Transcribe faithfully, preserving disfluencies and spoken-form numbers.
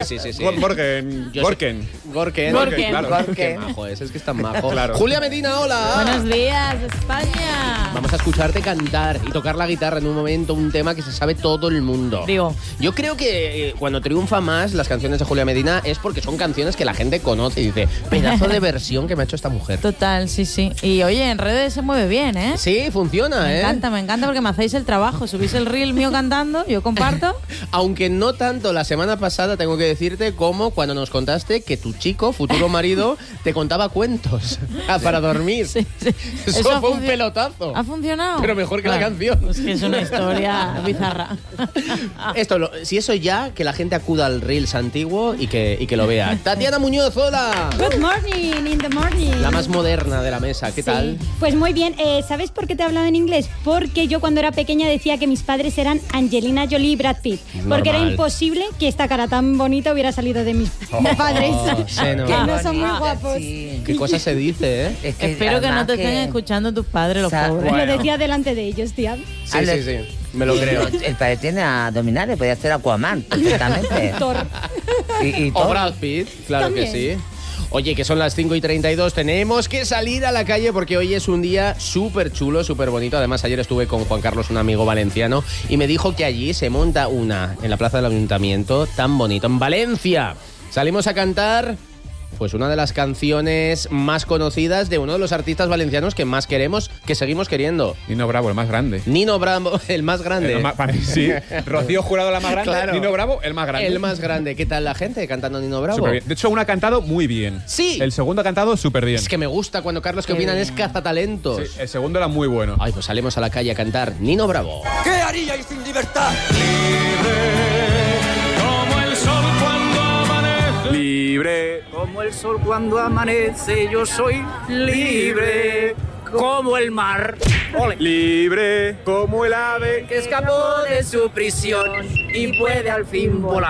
sí, sí, sí. Gorken. Gorken. Gorken. Gorken. Claro. Gorken. Qué majo es, es que es tan majo. Claro. Julia Medina, hola. Buenos días, España. Vamos a escucharte cantar y tocar la guitarra en un momento, un tema que se sabe todo el mundo. Digo. Yo creo que eh, cuando triunfa más las canciones de Julia Medina es porque son canciones que la gente conoce y dice, pedazo de versión que me ha hecho esta mujer. Total, sí, sí. Y oye, en redes se mueve bien, ¿eh? Sí, funciona, Me ¿eh? encanta, me encanta porque me hacéis el trabajo. Subís el reel mío cantando, yo comparto. Aunque no tanto, la semana pasada tengo que decirte como cuando nos contaste que tu chico, futuro marido, te contaba cuentos para dormir. Sí, sí. Eso, Eso ha fue un funci- pelotazo. ¿Ha funcionado? Pero mejor que la Claro. canción. Es que es una historia bizarra. Esto, lo- si eso ya, que la gente acuda al Reels antiguo y que, y que lo vea. Tatiana Muñoz, hola. Good morning, in the morning. La más moderna de la mesa, ¿qué Sí. tal? Pues muy bien. Eh, ¿Sabes por qué te he hablado en inglés? Porque yo cuando era pequeña decía que mis padres eran Angelina Jolie y Brad Pitt. Porque era Normal. imposible que esta cara tan bonita hubiera salido de mis padres. sí, no. que no son muy bonita, guapos. sí. ¿Qué cosa se dice, eh? Es que Espero que no además te estén que- escuchando tus padres, los Sa- pobres. Lo decía delante de ellos, tía. Sí, Ale- sí, sí. Me lo creo. El padre tiene abdominales, podía ser Aquaman perfectamente. Thor. y, y O todo. Brad Pitt, claro También. que sí. Oye, que son las cinco y treinta y dos, tenemos que salir a la calle porque hoy es un día súper chulo, súper bonito. Además, ayer estuve con Juan Carlos, un amigo valenciano, y me dijo que allí se monta una, en la plaza del Ayuntamiento, tan bonito, en Valencia. Salimos a cantar, pues una de las canciones más conocidas de uno de los artistas valencianos que más queremos, que seguimos queriendo. Nino Bravo, el más grande. Nino Bravo, el más grande. El más- para mí, sí. Rocío Jurado, la más grande. Claro. Nino Bravo, el más grande. El más grande. ¿Qué tal la gente cantando Nino Bravo? Súper bien. De hecho, uno ha cantado muy bien. Sí. El segundo ha cantado súper bien. Es que me gusta cuando Carlos que opinan es cazatalentos. Sí, el segundo era muy bueno. Ay, pues salimos a la calle a cantar Nino Bravo. ¿Qué haríais sin libertad? Como el sol cuando amanece. Libre. Como el sol cuando amanece, yo soy libre. Como el mar Libre. Como el ave. que escapó de su prisión y puede al fin volar.